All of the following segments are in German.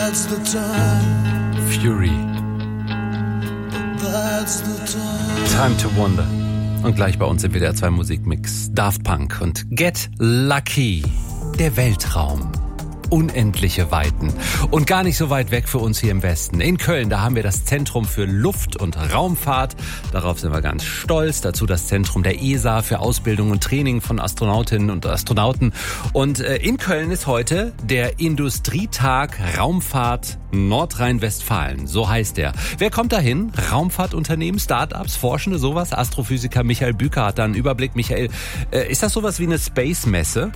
Fury. Time to Wonder. Und gleich bei uns im WDR 2 Musikmix Daft Punk und Get Lucky. Der Weltraum. Unendliche Weiten. Und gar nicht so weit weg für uns hier im Westen. In Köln, da haben wir das Zentrum für Luft- und Raumfahrt. Darauf sind wir ganz stolz. Dazu das Zentrum der ESA für Ausbildung und Training von Astronautinnen und Astronauten. Und in Köln ist heute der Industrietag Raumfahrt Nordrhein-Westfalen. So heißt der. Wer kommt dahin? Raumfahrtunternehmen, Start-ups, Forschende, sowas? Astrophysiker Michael Büker hat da einen Überblick. Michael, ist das sowas wie eine Space-Messe?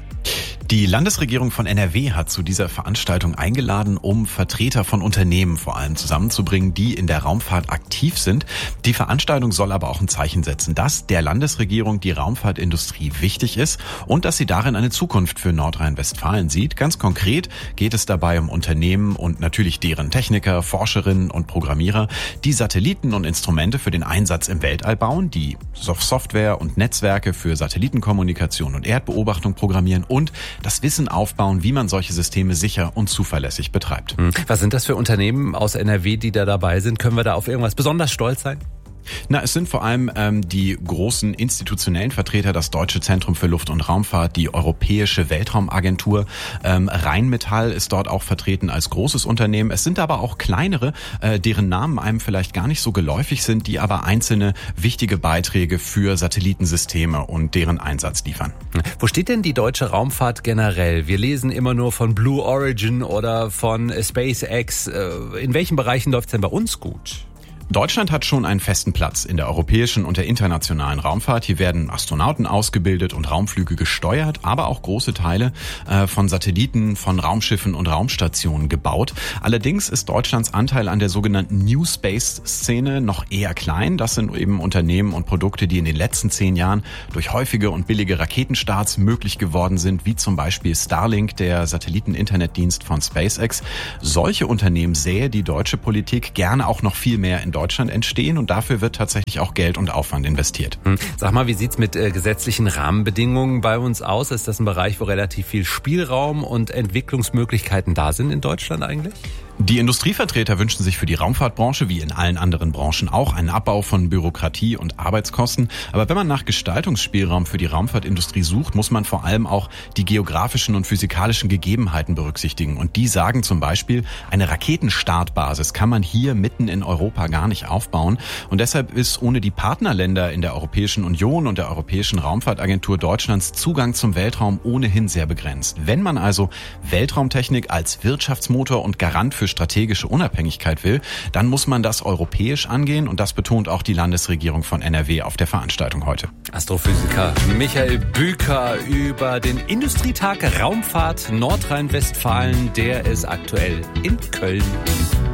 Die Landesregierung von NRW hat zu dieser Veranstaltung eingeladen, um Vertreter von Unternehmen vor allem zusammenzubringen, die in der Raumfahrt aktiv sind. Die Veranstaltung soll aber auch ein Zeichen setzen, dass der Landesregierung die Raumfahrtindustrie wichtig ist und dass sie darin eine Zukunft für Nordrhein-Westfalen sieht. Ganz konkret geht es dabei um Unternehmen und natürlich deren Techniker, Forscherinnen und Programmierer, die Satelliten und Instrumente für den Einsatz im Weltall bauen, die Software und Netzwerke für Satellitenkommunikation und Erdbeobachtung programmieren und das Wissen aufbauen, wie man solche Systeme sicher und zuverlässig betreibt. Was sind das für Unternehmen aus NRW, die da dabei sind? Können wir da auf irgendwas besonders stolz sein? Es sind vor allem die großen institutionellen Vertreter, das Deutsche Zentrum für Luft- und Raumfahrt, die Europäische Weltraumagentur. Rheinmetall ist dort auch vertreten als großes Unternehmen. Es sind aber auch kleinere, deren Namen einem vielleicht gar nicht so geläufig sind, die aber einzelne wichtige Beiträge für Satellitensysteme und deren Einsatz liefern. Wo steht denn die deutsche Raumfahrt generell? Wir lesen immer nur von Blue Origin oder von SpaceX. In welchen Bereichen läuft es denn bei uns gut? Deutschland hat schon einen festen Platz in der europäischen und der internationalen Raumfahrt. Hier werden Astronauten ausgebildet und Raumflüge gesteuert, aber auch große Teile von Satelliten, von Raumschiffen und Raumstationen gebaut. Allerdings ist Deutschlands Anteil an der sogenannten New Space-Szene noch eher klein. Das sind eben Unternehmen und Produkte, die in den letzten 10 Jahren durch häufige und billige Raketenstarts möglich geworden sind, wie zum Beispiel Starlink, der Satelliten-Internetdienst von SpaceX. Solche Unternehmen sähe die deutsche Politik gerne auch noch viel mehr in Deutschland entstehen und dafür wird tatsächlich auch Geld und Aufwand investiert. Sag mal, wie sieht's mit gesetzlichen Rahmenbedingungen bei uns aus? Ist das ein Bereich, wo relativ viel Spielraum und Entwicklungsmöglichkeiten da sind in Deutschland eigentlich? Die Industrievertreter wünschen sich für die Raumfahrtbranche, wie in allen anderen Branchen auch, einen Abbau von Bürokratie und Arbeitskosten. Aber wenn man nach Gestaltungsspielraum für die Raumfahrtindustrie sucht, muss man vor allem auch die geografischen und physikalischen Gegebenheiten berücksichtigen. Und die sagen zum Beispiel, eine Raketenstartbasis kann man hier mitten in Europa gar nicht aufbauen. Und deshalb ist ohne die Partnerländer in der Europäischen Union und der Europäischen Raumfahrtagentur Deutschlands Zugang zum Weltraum ohnehin sehr begrenzt. Wenn man also Weltraumtechnik als Wirtschaftsmotor und Garant für strategische Unabhängigkeit will, dann muss man das europäisch angehen und das betont auch die Landesregierung von NRW auf der Veranstaltung heute. Astrophysiker Michael Büker über den Industrietag Raumfahrt Nordrhein-Westfalen, der ist aktuell in Köln.